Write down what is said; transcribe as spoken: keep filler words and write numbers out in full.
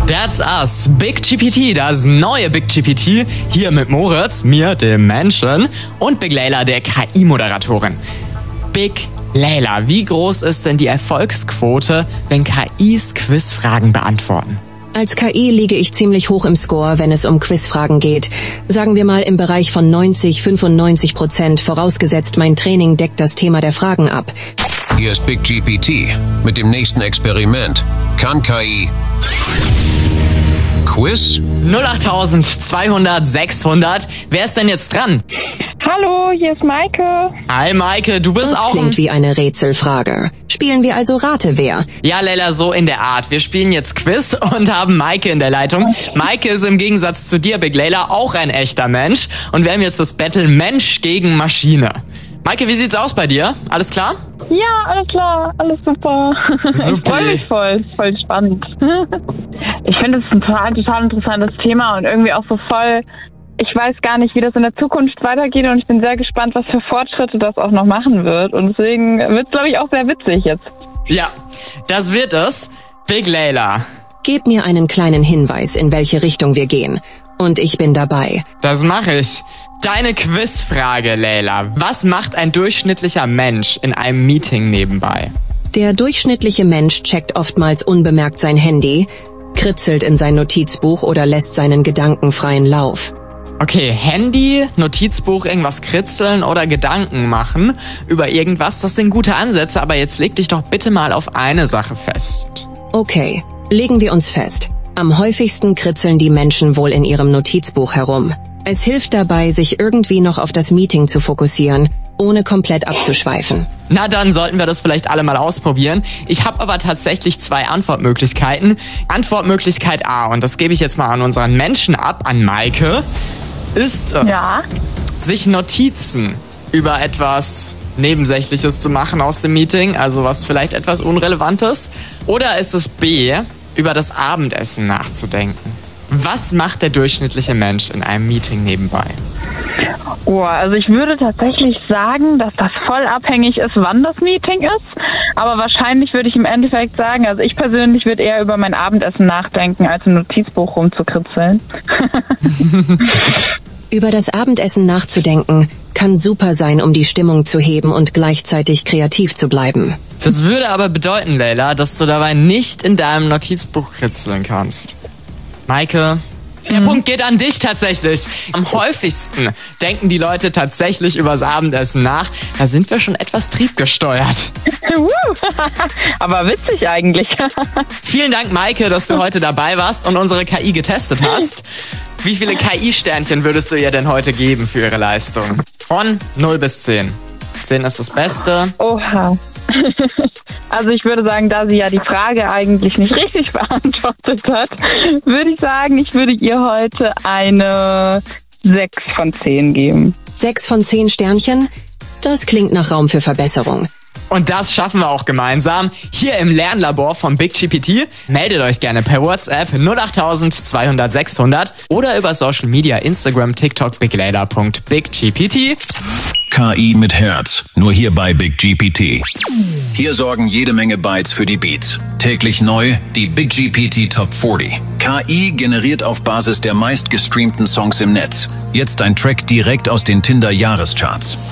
That's Us, Big G P T, das neue Big G P T, hier mit Moritz, mir, dem Menschen, und Big Layla, der K I-Moderatorin. Big Layla, wie groß ist denn die Erfolgsquote, wenn K Is Quizfragen beantworten? Als K I liege ich ziemlich hoch im Score, wenn es um Quizfragen geht. Sagen wir mal im Bereich von neunzig, fünfundneunzig Prozent, vorausgesetzt mein Training deckt das Thema der Fragen ab. Hier ist Big G P T mit dem nächsten Experiment. Kann K I Quiz? null acht zweihundert sechshundert. Wer ist denn jetzt dran? Hallo, hier ist Maike. Hi Maike, du bist das auch... Das klingt wie eine Rätselfrage. Spielen wir also Rate wer? Ja, Layla, so in der Art. Wir spielen jetzt Quiz und haben Maike in der Leitung. Maike ist im Gegensatz zu dir, Big Layla, auch ein echter Mensch. Und wir haben jetzt das Battle Mensch gegen Maschine. Maike, wie sieht's aus bei dir? Alles klar? Ja, alles klar, alles super. Super. Ich freue mich voll, voll spannend. Ich finde es ein total, total interessantes Thema und irgendwie auch so voll, ich weiß gar nicht, wie das in der Zukunft weitergeht und ich bin sehr gespannt, was für Fortschritte das auch noch machen wird. Und deswegen wird es, glaube ich, auch sehr witzig jetzt. Ja, das wird es. Big Layla. Gib mir einen kleinen Hinweis, in welche Richtung wir gehen. Und ich bin dabei. Das mache ich. Deine Quizfrage, Layla. Was macht ein durchschnittlicher Mensch in einem Meeting nebenbei? Der durchschnittliche Mensch checkt oftmals unbemerkt sein Handy, kritzelt in sein Notizbuch oder lässt seinen Gedanken freien Lauf. Okay, Handy, Notizbuch, irgendwas kritzeln oder Gedanken machen über irgendwas, das sind gute Ansätze, aber jetzt leg dich doch bitte mal auf eine Sache fest. Okay, legen wir uns fest. Am häufigsten kritzeln die Menschen wohl in ihrem Notizbuch herum. Es hilft dabei, sich irgendwie noch auf das Meeting zu fokussieren, ohne komplett abzuschweifen. Na dann sollten wir das vielleicht alle mal ausprobieren. Ich habe aber tatsächlich zwei Antwortmöglichkeiten. Antwortmöglichkeit A, und das gebe ich jetzt mal an unseren Menschen ab, an Maike, ist es, ja? sich Notizen über etwas Nebensächliches zu machen aus dem Meeting, also was vielleicht etwas Unrelevantes. Oder ist es B, über das Abendessen nachzudenken? Was macht der durchschnittliche Mensch in einem Meeting nebenbei? Oh, also ich würde tatsächlich sagen, dass das voll abhängig ist, wann das Meeting ist. Aber wahrscheinlich würde ich im Endeffekt sagen, also ich persönlich würde eher über mein Abendessen nachdenken, als im Notizbuch rumzukritzeln. Über das Abendessen nachzudenken kann super sein, um die Stimmung zu heben und gleichzeitig kreativ zu bleiben. Das würde aber bedeuten, Layla, dass du dabei nicht in deinem Notizbuch kritzeln kannst. Maike, der hm. Punkt geht an dich tatsächlich. Am häufigsten denken die Leute tatsächlich übers Abendessen nach. Da sind wir schon etwas triebgesteuert. Aber witzig eigentlich. Vielen Dank, Maike, dass du heute dabei warst und unsere K I getestet hast. Wie viele K I-Sternchen würdest du ihr denn heute geben für ihre Leistung? Von null bis zehn. zehn ist das Beste. Oha. Also ich würde sagen, da sie ja die Frage eigentlich nicht richtig beantwortet hat, würde ich sagen, ich würde ihr heute eine sechs von zehn geben. sechs von zehn Sternchen? Das klingt nach Raum für Verbesserung. Und das schaffen wir auch gemeinsam hier im Lernlabor von Big G P T. Meldet euch gerne per WhatsApp null acht zweihundert sechshundert oder über Social Media, Instagram, TikTok, biglayla punkt big G P T. K I mit Herz, nur hier bei Big G P T. Hier sorgen jede Menge Bytes für die Beats. Täglich neu die Big G P T Top vierzig. K I generiert auf Basis der meistgestreamten Songs im Netz. Jetzt ein Track direkt aus den Tinder-Jahrescharts.